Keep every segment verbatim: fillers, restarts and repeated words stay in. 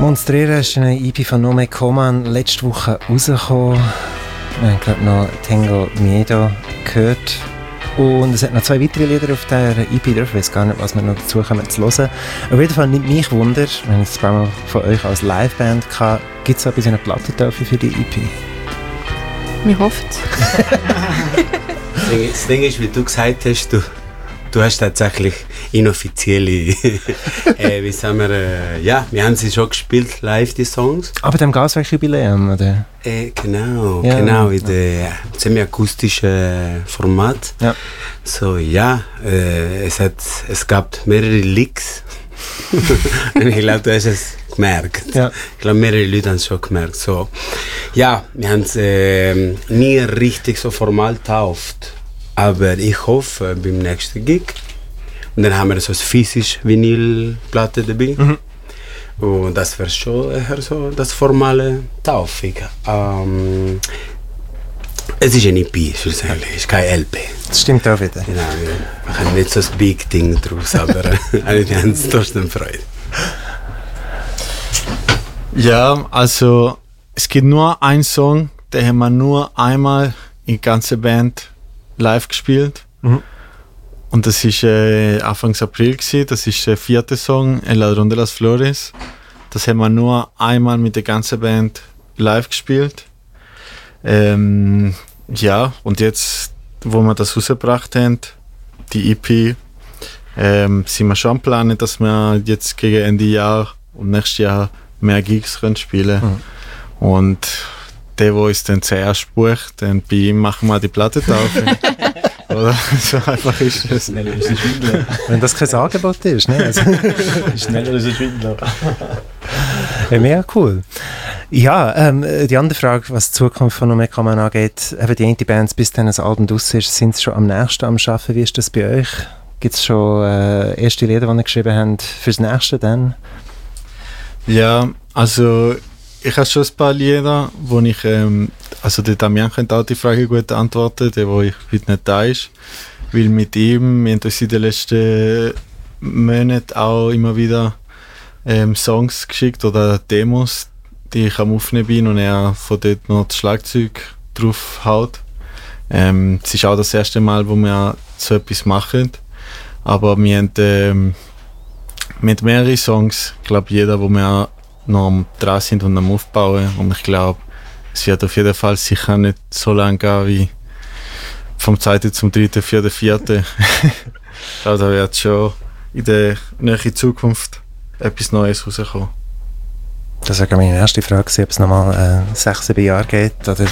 Monstrera ist eine E P von Nome Coman letzte Woche rausgekommen. Wir haben gerade noch Tengo Miedo gehört. Und es hat noch zwei weitere Lieder auf der E P drauf. Ich weiß gar nicht, was wir noch dazu kommen zu hören. Auf jeden Fall nimmt mich Wunder, wenn ich es ein paar Mal von euch als Liveband hatte, gibt es so etwas wie eine Plattentaufe für die E P? Wir hoffen es. Das Ding ist, wie du gesagt hast, du, du hast tatsächlich inoffizielle, äh, wie sagen wir, äh, ja, wir haben sie schon gespielt, live, die Songs. Aber dem Gaswerk-Jubiläum, oder? Äh, genau, ja, genau, in dem semi-akustischen Format. Ja. So, ja, äh, es, hat, es gab mehrere Leaks. Ich glaube, du hast es gemerkt. Ja. Ich glaube, mehrere Leute haben es schon gemerkt. So. Ja, wir haben es äh, nie richtig so formal getauft. Aber ich hoffe, beim nächsten Gig. Und dann haben wir so eine physische Vinylplatte dabei. Mhm. Und das wäre schon eher so das formale Taufung. Ähm, es ist ein E P, schlussendlich. Es ist kein L P. Das stimmt auch wieder. Genau, wir machen nicht so ein Big Ding draus, aber wir haben es trotzdem Freude. Ja, also es gibt nur einen Song, den haben wir nur einmal in der ganzen Band live gespielt. Mhm. Und das war äh, Anfang April gewesen. Das ist der vierte Song, El Ladrón de las Flores. Das haben wir nur einmal mit der ganzen Band live gespielt. Ähm, ja, und jetzt, wo wir das rausgebracht haben, die E P, ähm, sind wir schon am Planen, dass wir jetzt gegen Ende Jahr und nächstes Jahr mehr Gigs können spielen können. Mhm. Und der, der uns dann zuerst bucht, dann bei ihm machen wir die Platte drauf. Oder? So einfach ist es. Schneller ist ein Schwindler. Wenn das kein Angebot ist, ne? Also Schneller ist ein Schwindler. ja, mega cool. Ja, ähm, die andere Frage, was die Zukunft von Nome Coman angeht, eben die Indie-Bands, bis dann ein Album draus ist, sind sie schon am nächsten am Arbeiten? Wie ist das bei euch? Gibt es schon äh, erste Lieder, die ihr geschrieben habt fürs nächste dann? Ja, also ich habe schon ein paar Lieder, wo ich, ähm, also der Damian könnte auch die Frage gut antworten, der wo ich heute nicht da ist, weil mit ihm, wir haben uns in den letzten Monaten auch immer wieder ähm, Songs geschickt oder Demos, die ich am Aufnehmen bin und er von dort noch das Schlagzeug drauf haut. Ähm, es ist auch das erste Mal, wo wir so etwas machen, aber wir haben ähm, mit mehreren Songs, ich glaube jeder, wo wir noch dran sind und am Aufbauen, und ich glaube, es wird auf jeden Fall sicher nicht so lange gehen wie vom zweiten zum dritten, vierten, vierten. Ich glaube, da wird schon in der nächsten Zukunft etwas Neues rauskommen. Das war meine erste Frage, ob es nochmal äh, sechs, sieben Jahre geht, oder?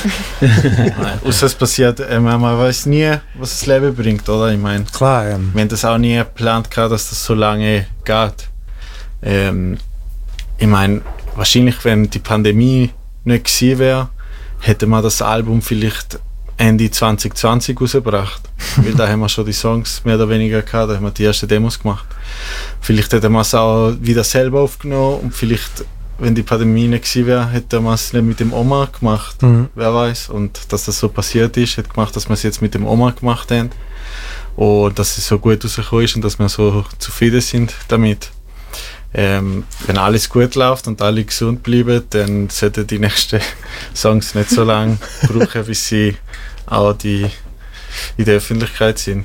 Außer es passiert, äh, man weiß nie, was das Leben bringt, oder? Ich meine, klar, ähm. wir haben das auch nie geplant, dass das so lange geht. Ähm, ich meine, wahrscheinlich, wenn die Pandemie nicht gewesen wäre, hätte man das Album vielleicht Ende zwanzig zwanzig rausgebracht. Weil da haben wir schon die Songs mehr oder weniger gehabt, da haben wir die ersten Demos gemacht. Vielleicht hätte man es auch wieder selber aufgenommen und vielleicht, wenn die Pandemie nicht gewesen wäre, hätte man es nicht mit dem Oma gemacht. Mhm. Wer weiß. Und dass das so passiert ist, hat gemacht, dass wir es jetzt mit dem Oma gemacht haben. Und dass es so gut rausgekommen ist und dass wir so zufrieden sind damit. Ähm, wenn alles gut läuft und alle gesund bleiben, dann sollten die nächsten Songs nicht so lange brauchen, bis sie auch die in der Öffentlichkeit sind.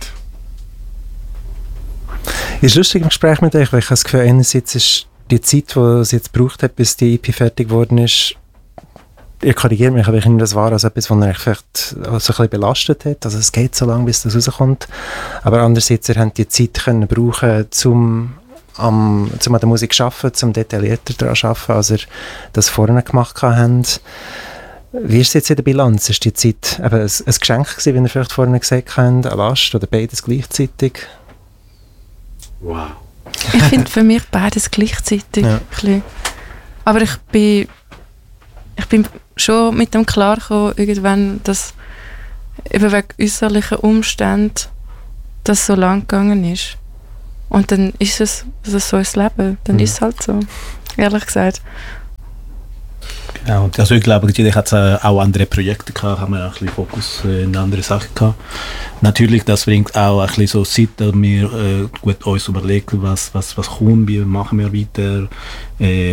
Ist lustig im Gespräch mit euch, weil ich habe das Gefühl, einerseits ist die Zeit, die es jetzt gebraucht hat, bis die E P fertig geworden ist, ihr korrigiert mich, aber ich finde, das war also etwas, was euch vielleicht so ein bisschen belastet hat. Also es geht so lange, bis das rauskommt. Aber andererseits, ihr habt die Zeit können brauchen, um Am, zum an der Musik zu arbeiten, zum detaillierter daran zu arbeiten, als ihr das vorne gemacht habt. Wie ist es jetzt in der Bilanz? Ist die Zeit eben ein, ein Geschenk gewesen, wie ihr vielleicht vorne gesagt habt, eine Last oder beides gleichzeitig? Wow. Ich finde für mich beides gleichzeitig. Ja. Ein bisschen. Aber ich bin, ich bin schon mit dem klargekommen, irgendwann, dass eben wegen äußerlichen Umständen das so lang gegangen ist. Und dann ist es also so ein Leben. Dann mhm. ist es halt so, ehrlich gesagt. Genau. Also ich glaube, natürlich hat es auch andere Projekte gehabt, haben wir auch ein bisschen Fokus in andere Sachen gehabt. Natürlich, das bringt auch ein bisschen so Zeit, dass wir äh, gut uns überlegen, was, was, was kommt, wie machen wir weiter. Äh,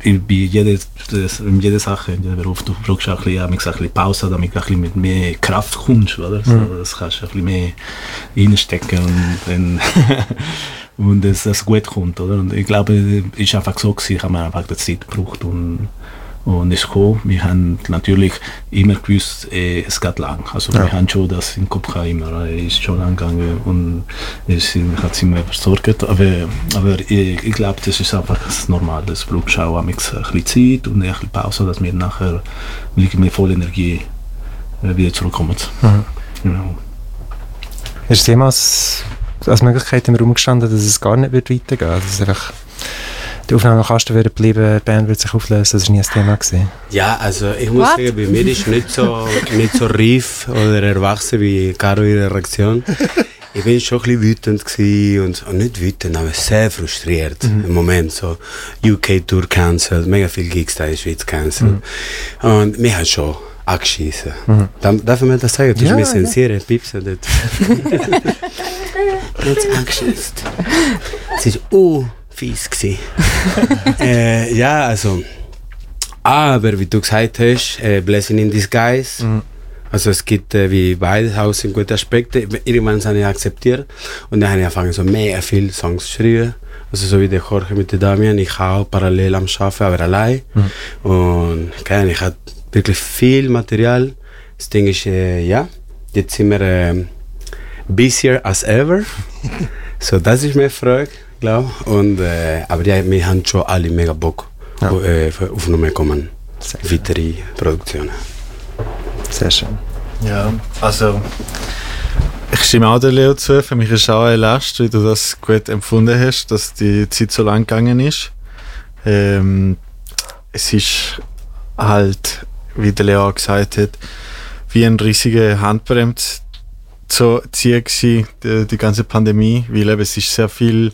bei jeder, in jeder Sache, in jedem Beruf, du brauchst auch ein bisschen, ein bisschen Pause, damit du ein bisschen mit mehr Kraft kommst, oder? So, Mhm. das kannst du ein bisschen mehr reinstecken und dann und dass das gut kommt, oder? Und ich glaube, es war einfach so gewesen, ich habe mir einfach die Zeit gebraucht und und es kam. Wir haben natürlich immer gewusst, äh, es geht lang. Also Ja. wir haben schon das im Kopf gehabt, immer. Es ist schon lang gegangen und es hat sich immer versorgt. Aber, aber ich, ich glaube, das ist einfach das Normale. Es braucht auch ein bisschen Zeit und ein bisschen Pause, dass wir nachher wirklich mit voller Energie äh, wieder zurückkommen. Mhm. Genau. Ist es jemals als Möglichkeit im Raum gestanden, dass es gar nicht wird weitergehen wird? Dass einfach die Aufnahme nach Kasten würde bleiben, die Band würde sich auflösen, das war nie ein Thema gewesen. Ja, also ich muss What? sagen, bei mir ist nicht so, nicht so reif oder erwachsen wie Caro ihre Reaktion. Ich bin schon ein bisschen wütend gewesen und, und nicht wütend, aber sehr frustriert im Moment. So U K-Tour cancelled, mega viele Gigs da in der Schweiz cancelled. Und mich hat schon angeschissen. Mhm. Darf, darf ich mir das sagen? Du Ja, ja, mich ja. zensieren, piepsen dort. Jetzt angeschissen. Es war uh, fies gewesen. äh, ja, also. Aber wie du gesagt hast, äh, Blessing in Disguise. Mhm. Also es gibt äh, wie beides Haus sind gute Aspekte. Irgendwann habe ich akzeptiert und dann habe ich angefangen so mega viele Songs zu schreiben. Also so wie der Jorge mit der Damian. Ich auch parallel am Arbeiten, aber allein. Mhm. Und keine Ahnung, ich habe wirklich viel Material. Das Ding ist, äh, ja, jetzt sind wir äh, busier as ever. So, das ist meine Frage, glaube ich. Und, äh, aber ja, wir haben schon alle mega Bock Ja. auf, äh, auf noch mehr kommen. Sehr schön. Weitere Produktionen. Sehr schön. Ja, also ich stimme auch der Leo zu. Für mich ist es auch eine Last, wie du das gut empfunden hast, dass die Zeit so lang gegangen ist. Ähm, es ist halt, wie der Leo auch gesagt hat, wie ein riesiger Handbremse zu ziehen gewesen, die, die ganze Pandemie, weil eben, es ist sehr viel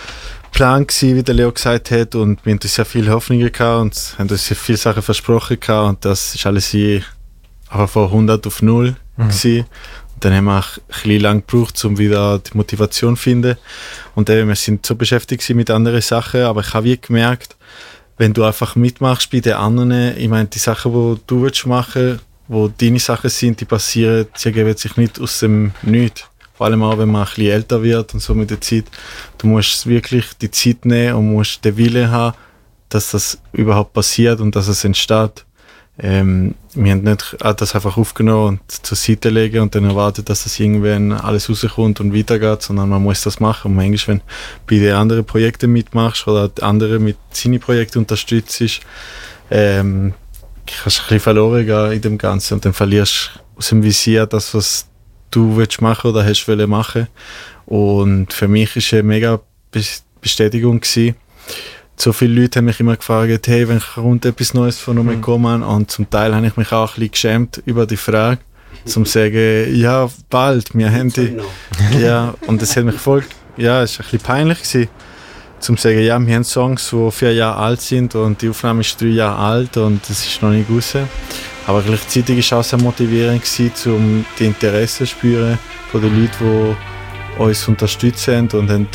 Plan gewesen, wie der Leo gesagt hat, und wir hatten sehr viele Hoffnungen gehabt und haben uns sehr viele Sachen versprochen gehabt, und das ist alles hier einfach von hundert auf null Mhm. gewesen. Und dann haben wir auch ein bisschen lang gebraucht, um wieder die Motivation zu finden. Und eben, wir sind so beschäftigt gewesen mit anderen Sachen, aber ich habe wie gemerkt, wenn du einfach mitmachst bei den anderen, ich meine, die Sachen, die du willst machen, wo deine Sachen sind, die passieren, sie ergeben sich nicht aus dem Nichts. Vor allem auch, wenn man ein bisschen älter wird und so mit der Zeit. Du musst wirklich die Zeit nehmen und musst den Willen haben, dass das überhaupt passiert und dass es entsteht. Ähm, wir haben nicht das einfach aufgenommen und zur Seite legen und dann erwartet, dass das irgendwann alles rauskommt und weitergeht, sondern man muss das machen. Und manchmal, wenn du bei den anderen Projekten mitmachst oder die anderen mit seinen Projekten unterstützt, ähm, kannst du ein bisschen verloren gehen in dem Ganzen und dann verlierst du aus dem Visier das, was du willst machen oder hast wollen machen. Und für mich war es eine mega Bestätigung gewesen. So viele Leute haben mich immer gefragt, hey, wenn kommt etwas Neues von mir kommen, und zum Teil habe ich mich auch ein bisschen geschämt über die Frage, zum zu sagen, ja, bald, wir haben die, ja, und das hat mich voll, ja, es war ein bisschen peinlich gewesen, zum zu sagen, ja, wir haben Songs, die vier Jahre alt sind und die Aufnahme ist drei Jahre alt und das ist noch nicht raus. Aber gleichzeitig war es auch sehr motivierend gewesen, um die Interesse zu spüren von den Leuten, die uns unterstützen und haben,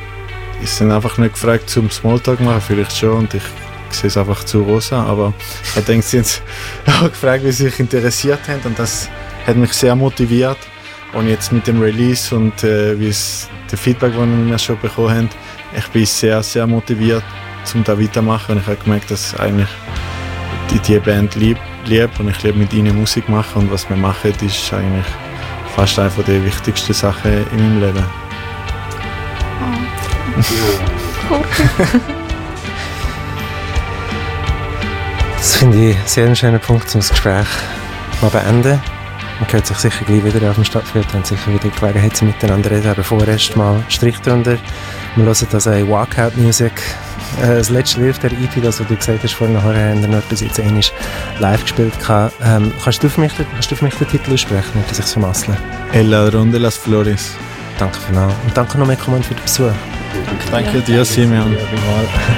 ich sind einfach nicht gefragt zum Smalltalk machen, vielleicht schon, und ich sehe es einfach zu rosa, aber ich denke, sie haben auch gefragt, wie sie sich interessiert haben, und das hat mich sehr motiviert. Und jetzt mit dem Release und äh, wie es der Feedback, den wir schon bekommen haben, ich bin sehr, sehr motiviert, um da weitermachen, und ich habe gemerkt, dass eigentlich die, die Band lieb, lieb und ich liebe mit ihnen Musik machen, und was wir machen, ist eigentlich fast eine der wichtigsten Sachen in meinem Leben. Das finde ich sehr einen schönen Punkt, um das Gespräch mal beenden. Man hört sich sicher gleich wieder auf dem Stadtfeld und sicher wieder die Gelegenheit zum Miteinander reden, aber vorerst mal Strich drunter. Wir hören das ein Walkout Music. Äh, das letzte Lied auf der E P, das was du gesagt hast, vorhin nachher haben wir noch bis jetzt einmal live gespielt. Ähm, kannst, du für mich, kannst du für mich den Titel aussprechen, nicht dass ich es vermassle? El Ladrón de las Flores. Danke vielmals. Und danke noch mehr für den Besuch. Danke dir, Simeon.